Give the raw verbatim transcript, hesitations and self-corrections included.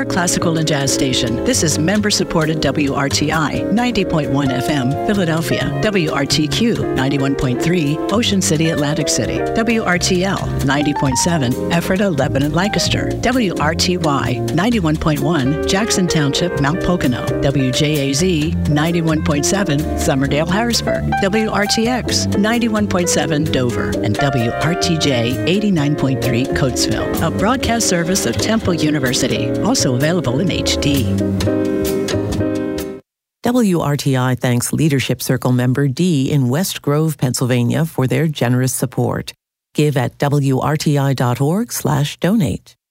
your classical and jazz station. This is member-supported W R T I ninety point one F M, Philadelphia. W R T Q ninety-one point three, Ocean City, Atlantic City. W R T L ninety point seven, Ephrata, Lebanon, Lancaster. W R T Y ninety-one point one, Jackson Township, Mount Pocono. W J A Z ninety-one point seven, Summerdale, Harrisburg. W R T X ninety-one point seven, Dover. And W R T J eighty-nine point three, Coatesville. A broadcast service of Temple University. Also available in H D. W R T I thanks Leadership Circle member D in West Grove, Pennsylvania for their generous support. Give at W R T I dot org slash donate.